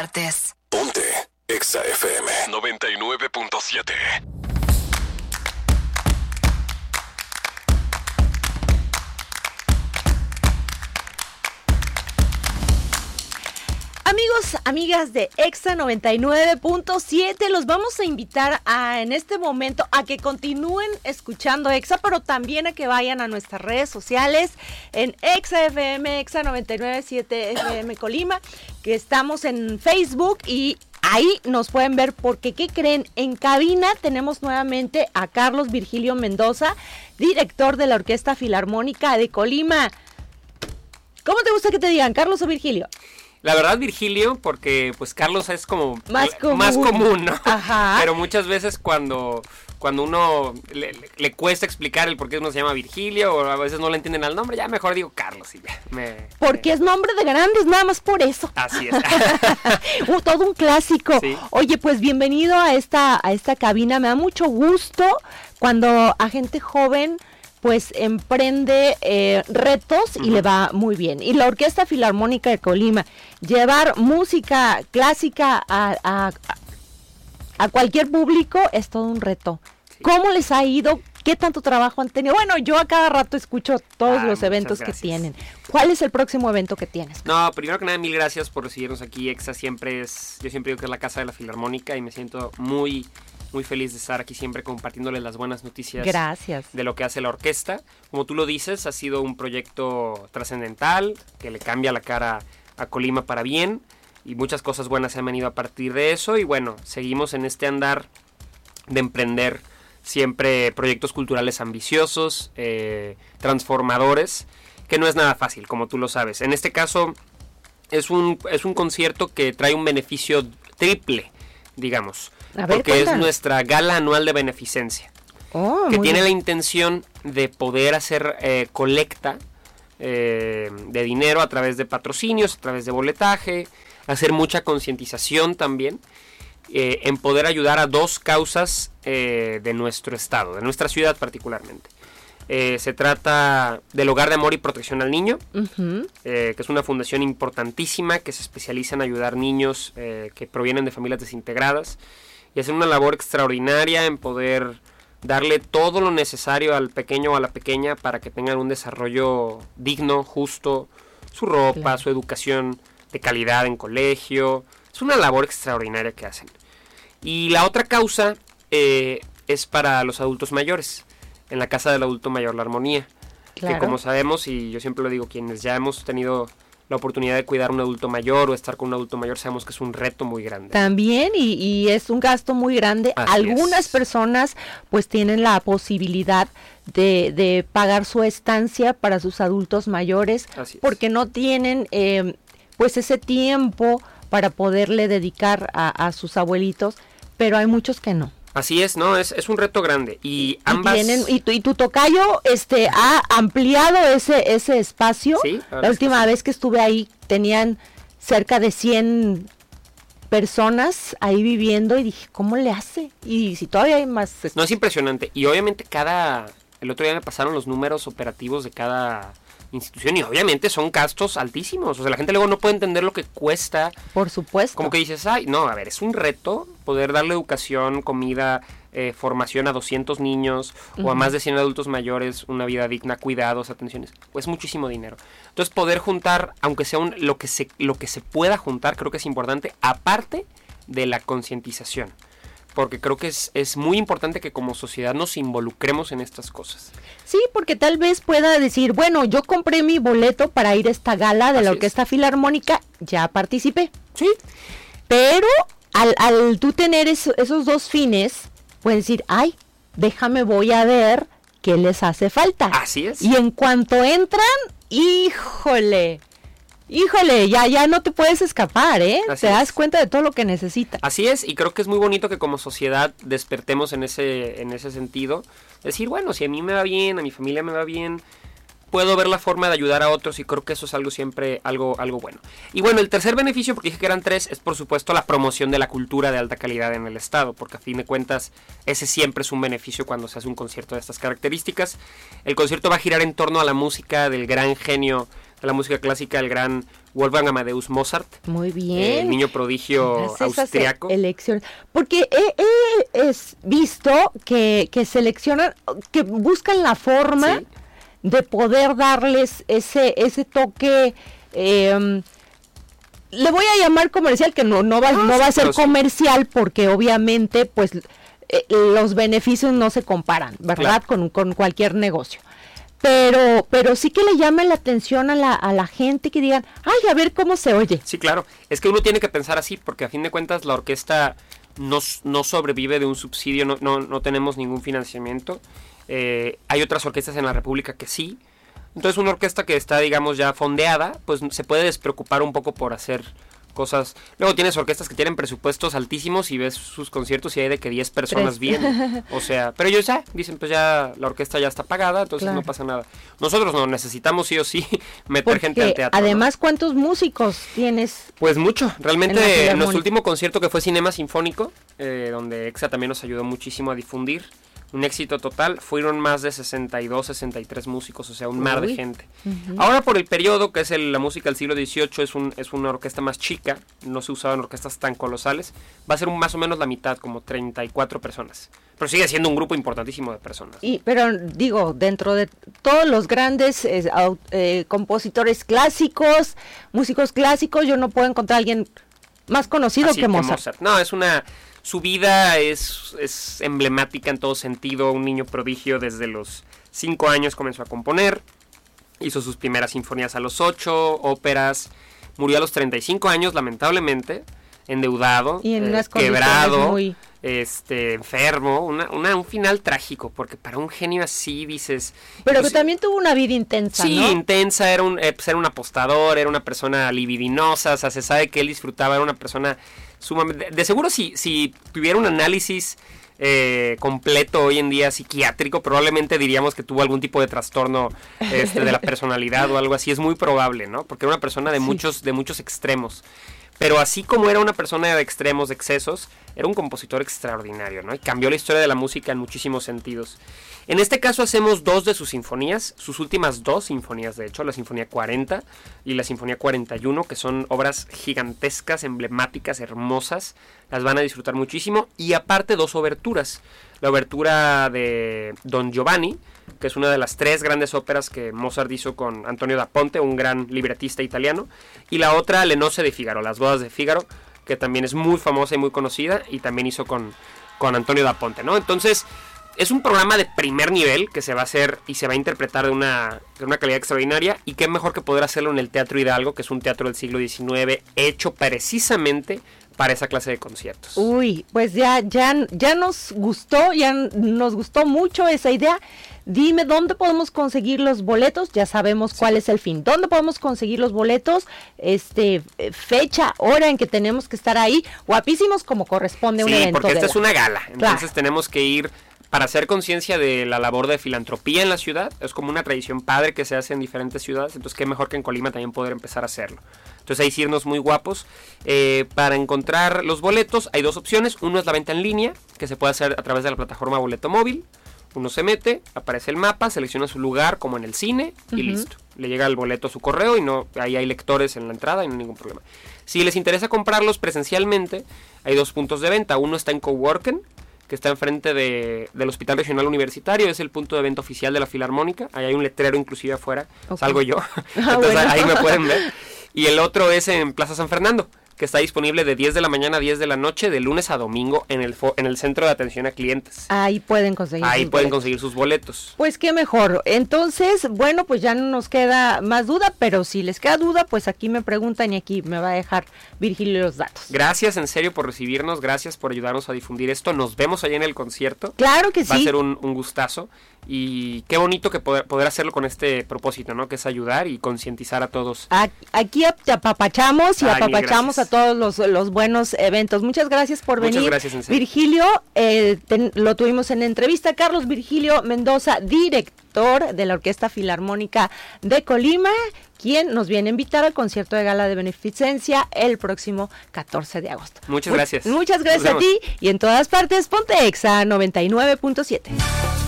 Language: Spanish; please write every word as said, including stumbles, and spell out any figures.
partes. Ponte Exa F M noventa y nueve punto siete. Amigos, amigas de Exa noventa y nueve punto siete, los vamos a invitar a, en este momento a que continúen escuchando Exa, pero también a que vayan a nuestras redes sociales en Exa F M, Exa noventa y nueve punto siete F M Colima, que estamos en Facebook y ahí nos pueden ver porque, ¿qué creen? En cabina tenemos nuevamente a Carlos Virgilio Mendoza, director de la Orquesta Filarmónica de Colima. ¿Cómo te gusta que te digan, Carlos o Virgilio? La verdad, Virgilio, porque pues Carlos es como más común, más común, ¿no? Ajá. Pero muchas veces cuando, cuando uno le, le cuesta explicar el por qué uno se llama Virgilio, o a veces no le entienden al nombre, ya mejor digo Carlos y ya. Me, porque me... es nombre de grandes, nada más por eso. Así es. uh, todo un clásico. Sí. Oye, pues bienvenido a esta, a esta cabina. Me da mucho gusto cuando a gente joven pues emprende eh, retos y uh-huh. le va muy bien. Y la Orquesta Filarmónica de Colima, llevar música clásica a, a, a cualquier público es todo un reto. Sí. ¿Cómo les ha ido? ¿Qué tanto trabajo han tenido? Bueno, yo a cada rato escucho todos ah, los eventos que tienen. ¿Cuál es el próximo evento que tienes? No, primero que nada, mil gracias por recibirnos aquí. Exa siempre es, yo siempre digo que es la casa de la Filarmónica y me siento muy... muy feliz de estar aquí siempre compartiéndoles las buenas noticias. Gracias. De lo que hace la orquesta. Como tú lo dices, ha sido un proyecto trascendental que le cambia la cara a Colima para bien y muchas cosas buenas se han venido a partir de eso y bueno, seguimos en este andar de emprender siempre proyectos culturales ambiciosos, eh, transformadores, que no es nada fácil, como tú lo sabes. En este caso es un, es un concierto que trae un beneficio triple, digamos. A ver, porque cuéntanos. Es nuestra gala anual de beneficencia, oh, que tiene bien. la intención de poder hacer eh, colecta eh, de dinero a través de patrocinios, a través de boletaje, hacer mucha concientización también, eh, en poder ayudar a dos causas eh, de nuestro estado, de nuestra ciudad particularmente. Eh, se trata del Hogar de Amor y Protección al Niño, uh-huh. eh, que es una fundación importantísima que se especializa en ayudar niños eh, que provienen de familias desintegradas y hacer una labor extraordinaria en poder darle todo lo necesario al pequeño o a la pequeña para que tengan un desarrollo digno, justo, su ropa, claro. su educación de calidad en colegio. Es una labor extraordinaria que hacen. Y la otra causa eh, es para los adultos mayores, en la Casa del Adulto Mayor La Armonía, claro. que como sabemos, y yo siempre lo digo, quienes ya hemos tenido la oportunidad de cuidar a un adulto mayor o estar con un adulto mayor, sabemos que es un reto muy grande. También, y, y es un gasto muy grande. Así Algunas es. personas pues tienen la posibilidad de, de pagar su estancia para sus adultos mayores, Así es. porque no tienen eh, pues ese tiempo para poderle dedicar a, a sus abuelitos, pero hay muchos que no. Así es, no, es, es un reto grande y ambas... Y, tienen, y, tu, y tu tocayo este, ha ampliado ese, ese espacio. Sí, la, la última que sí. vez que estuve ahí tenían cerca de cien personas ahí viviendo y dije, ¿cómo le hace? Y si todavía hay más... No, es impresionante y obviamente cada... El otro día me pasaron los números operativos de cada institución y obviamente son gastos altísimos. O sea, la gente luego no puede entender lo que cuesta. Por supuesto. Como que dices, ay, no, a ver, es un reto poder darle educación, comida, eh, formación a doscientos niños uh-huh. o a más de cien adultos mayores, una vida digna, cuidados, atenciones. Pues muchísimo dinero. Entonces, poder juntar, aunque sea un, lo que se lo que se pueda juntar, creo que es importante, aparte de la concientización. Porque creo que es, es muy importante que como sociedad nos involucremos en estas cosas. Sí, porque tal vez pueda decir, bueno, yo compré mi boleto para ir a esta gala de Así la Orquesta es. Filarmónica, ya participé. Sí. Pero al, al tú tener eso, esos dos fines, puedes decir, ay, déjame voy a ver qué les hace falta. Así es. Y en cuanto entran, híjole... Híjole, ya ya no te puedes escapar, ¿eh? Así te das es. cuenta de todo lo que necesitas. Así es, y creo que es muy bonito que como sociedad despertemos en ese en ese sentido. Decir, bueno, si a mí me va bien, a mi familia me va bien, puedo ver la forma de ayudar a otros y creo que eso es algo siempre, algo, algo bueno. Y bueno, el tercer beneficio, porque dije que eran tres, es por supuesto la promoción de la cultura de alta calidad en el estado, porque a fin de cuentas ese siempre es un beneficio cuando se hace un concierto de estas características. El concierto va a girar en torno a la música del gran genio de la música clásica, el gran Wolfgang Amadeus Mozart. Muy bien. Eh, el niño prodigio austriaco. Elecciones. Porque he, he es visto que, que seleccionan, que buscan la forma sí. de poder darles ese, ese toque, eh, le voy a llamar comercial, que no, no va, ah, no va a ser comercial, porque obviamente pues eh, los beneficios no se comparan, ¿verdad? Claro. Con, con cualquier negocio. Pero pero sí que le llamen la atención a la, a la gente, que digan, ay, a ver cómo se oye. Sí, claro. Es que uno tiene que pensar así, porque a fin de cuentas la orquesta no, no sobrevive de un subsidio, no, no, no tenemos ningún financiamiento. Eh, hay otras orquestas en la República que sí. Entonces una orquesta que está, digamos, ya fondeada, pues se puede despreocupar un poco por hacer cosas. Luego tienes orquestas que tienen presupuestos altísimos y ves sus conciertos y hay de que diez personas vienen. O sea, pero ellos ya dicen, pues ya la orquesta ya está pagada, entonces claro. no pasa nada. Nosotros no necesitamos sí o sí meter Porque gente al teatro. Además, ¿no? ¿cuántos músicos tienes? Pues mucho. Realmente en nuestro último concierto, que fue Cinema Sinfónico, eh, donde EXA también nos ayudó muchísimo a difundir. Un éxito total, fueron más de sesenta y dos, sesenta y tres músicos, o sea, un Uy. mar de gente. Uh-huh. Ahora por el periodo, que es el, la música del siglo dieciocho, es, un, es una orquesta más chica, no se usaban orquestas tan colosales, va a ser un, más o menos la mitad, como treinta y cuatro personas. Pero sigue siendo un grupo importantísimo de personas. Y, pero digo, dentro de todos los grandes eh, eh, compositores clásicos, músicos clásicos, yo no puedo encontrar a alguien más conocido Así que, que Mozart. Mozart. No, es una... Su vida es, es emblemática en todo sentido, un niño prodigio desde los cinco años comenzó a componer, hizo sus primeras sinfonías a los ocho, óperas, murió a los treinta y cinco años lamentablemente, endeudado, y en eh, unas quebrado, muy... este, enfermo, una, una, un final trágico, porque para un genio así dices... Pero pues, que también tuvo una vida intensa, sí, ¿no? Sí, intensa, era un, eh, pues era un apostador, era una persona libidinosa, o sea, se sabe que él disfrutaba, era una persona... Sumamente, de seguro si, si tuviera un análisis eh, completo hoy en día psiquiátrico, probablemente diríamos que tuvo algún tipo de trastorno este, de la personalidad o algo así. Es muy probable, ¿no? Porque era una persona de, sí. muchos, de muchos extremos. Pero así como era una persona de extremos, de excesos, era un compositor extraordinario, ¿no? Y cambió la historia de la música en muchísimos sentidos. En este caso hacemos dos de sus sinfonías, sus últimas dos sinfonías de hecho, la Sinfonía cuarenta y la Sinfonía cuarenta y uno, que son obras gigantescas, emblemáticas, hermosas, las van a disfrutar muchísimo, y aparte dos oberturas, la obertura de Don Giovanni, que es una de las tres grandes óperas que Mozart hizo con Antonio da Ponte, un gran libretista italiano, y la otra, Le Nozze de Figaro, Las Bodas de Figaro, que también es muy famosa y muy conocida, y también hizo con, con Antonio da Ponte, ¿no? Entonces... es un programa de primer nivel que se va a hacer y se va a interpretar de una, de una calidad extraordinaria, y qué mejor que poder hacerlo en el Teatro Hidalgo, que es un teatro del siglo diecinueve hecho precisamente para esa clase de conciertos. Uy, pues ya, ya, ya nos gustó, ya nos gustó mucho esa idea. Dime, ¿dónde podemos conseguir los boletos? Ya sabemos sí. cuál es el fin. ¿Dónde podemos conseguir los boletos? Este, fecha, hora en que tenemos que estar ahí, guapísimos como corresponde a un sí, evento. Sí, porque esta de es una gala, entonces claro. tenemos que ir... para hacer conciencia de la labor de filantropía en la ciudad. Es como una tradición padre que se hace en diferentes ciudades, entonces qué mejor que en Colima también poder empezar a hacerlo. Entonces ahí sí irnos muy guapos. Eh, para encontrar los boletos hay dos opciones. Uno es la venta en línea, que se puede hacer a través de la plataforma Boleto Móvil. Uno se mete, aparece el mapa, selecciona su lugar como en el cine y uh-huh. listo. Le llega el boleto a su correo y no, ahí hay lectores en la entrada y no hay ningún problema. Si les interesa comprarlos presencialmente, hay dos puntos de venta. Uno está en Coworken, que está enfrente de, del Hospital Regional Universitario, es el punto de venta oficial de la Filarmónica, ahí hay un letrero inclusive afuera, okay. salgo yo, ah, entonces bueno. ahí me pueden ver. Y el otro es en Plaza San Fernando, que está disponible de diez de la mañana a diez de la noche, de lunes a domingo, en el fo- en el Centro de Atención a Clientes. Ahí pueden conseguir Ahí sus pueden boletos. conseguir sus boletos. Pues qué mejor. Entonces, bueno, pues ya no nos queda más duda, pero si les queda duda, pues aquí me preguntan y aquí me va a dejar Virgilio los datos. Gracias en serio por recibirnos, gracias por ayudarnos a difundir esto. Nos vemos allá en el concierto. Claro que sí. Va a ser un, un gustazo. Y qué bonito que poder, poder hacerlo con este propósito, ¿no? Que es ayudar y concientizar a todos. Aquí te apapachamos y Ay, apapachamos a todos los, los buenos eventos. Muchas gracias por Muchas venir. Gracias, en serio. Virgilio, eh, ten, lo tuvimos en entrevista. Carlos Virgilio Mendoza, director de la Orquesta Filarmónica de Colima, quien nos viene a invitar al concierto de gala de beneficencia el próximo catorce de agosto. Muchas gracias. Muchas gracias a ti y en todas partes, ponte Exa noventa y nueve punto siete.